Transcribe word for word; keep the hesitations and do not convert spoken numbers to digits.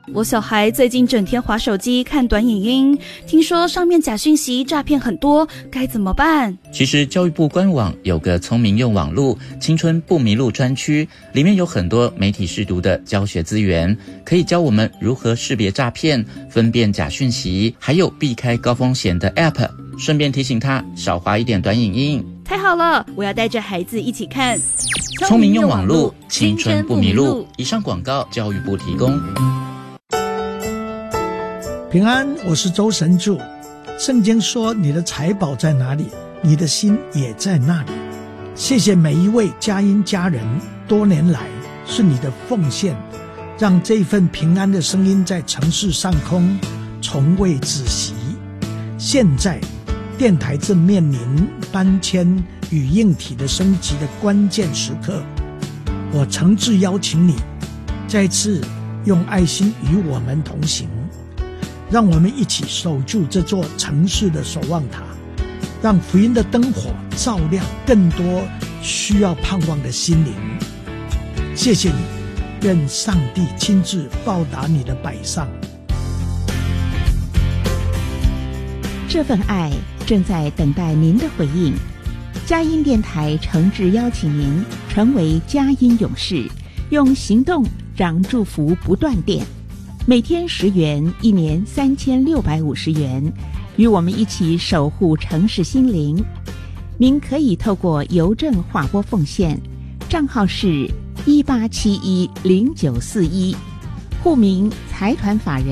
我小孩最近整天滑手机看短影音，听说上面假讯息诈骗很多，该怎么办？ 其实教育部官网有个聪明用网路青春不迷路专区，里面有很多媒体识读的教学资源，可以教我们如何识别诈骗、分辨假讯息，还有避开高风险的 App， 顺便提醒他少滑一点短影音。 太好了，我要带着孩子一起看聪明用网路青春不迷路。以上广告教育部提供。 平安，我是周神助。圣经说，你的财宝在哪里，你的心也在那里。谢谢每一位佳音家人，多年来是你的奉献，让这份平安的声音在城市上空从未止息。现在电台正面临搬迁与硬体的升级的关键时刻，我诚挚邀请你再次用爱心与我们同行，让我们一起守住这座城市的守望塔，让福音的灯火照亮更多需要盼望的心灵。谢谢你，愿上帝亲自报答你的摆上。 这份爱正在等待您的回应。佳音电台诚挚邀请您成为佳音勇士，用行动让祝福不断电。每天十元，一年三千六百五十元，与我们一起守护城市心灵。您可以透过邮政划拨奉献，账号是一八七一零九四一，户名财团法人